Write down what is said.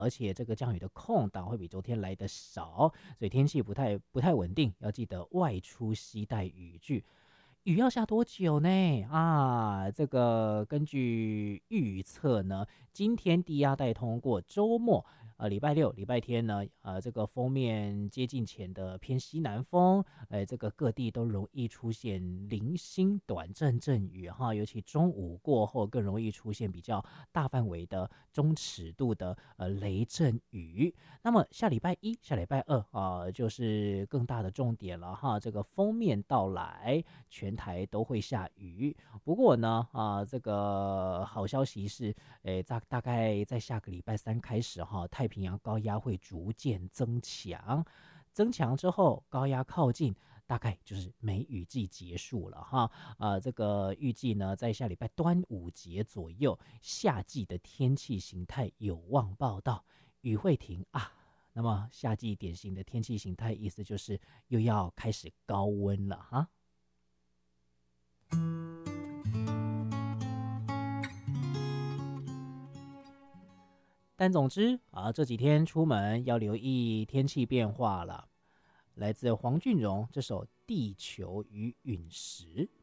而且这个降雨的空档会比昨天来的少，所以天气不太稳定，要记得外出携带雨具。雨要下多久呢？这个根据预测呢，今天低压带通过，周末礼拜六、礼拜天呢，这个锋面接近前的偏西南风，这个各地都容易出现零星短暂阵雨哈，尤其中午过后更容易出现比较大范围的中尺度的雷阵雨。那么下礼拜一、下礼拜二就是更大的重点了哈，这个锋面到来，全台都会下雨。不过呢，这个好消息是，大概在下个礼拜三开始哈，太平洋高压会逐渐增强，增强之后高压靠近，大概就是梅雨季结束了哈。这个预计呢，在下礼拜端午节左右，夏季的天气形态有望报到，雨会停啊。那么夏季典型的天气形态，意思就是又要开始高温了哈。但总之这几天出门要留意天气变化了。来自黄俊荣这首《地球与陨石》。